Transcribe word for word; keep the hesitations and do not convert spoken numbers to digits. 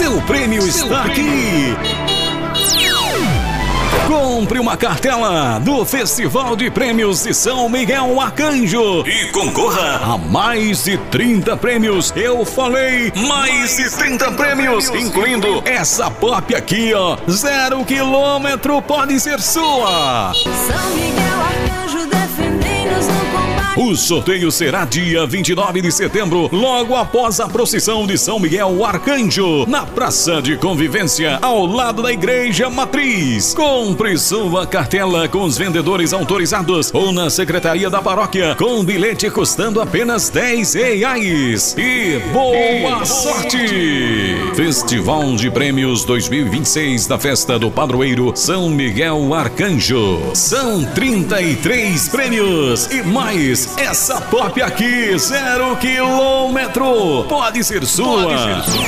Seu prêmio Seu está prêmio. aqui. Compre uma cartela do Festival de Prêmios de São Miguel Arcanjo e concorra a mais de trinta prêmios. Eu falei mais de trinta prêmios, incluindo essa pop aqui, ó. Zero quilômetro pode ser sua. São Miguel Arcanjo, defendei-nos no combate. O sorteio será dia vinte e nove de setembro, logo após a procissão de São Miguel Arcanjo, na Praça de Convivência, ao lado da Igreja Matriz. Compre sua cartela com os vendedores autorizados ou na Secretaria da Paróquia, com bilhete custando apenas dez reais. E boa, e boa sorte! Festival de Prêmios dois mil e vinte e seis da Festa do Padroeiro São Miguel Arcanjo. São trinta e três prêmios e mais essa pop aqui, zero quilômetro. Pode ser sua. Pode ser sua.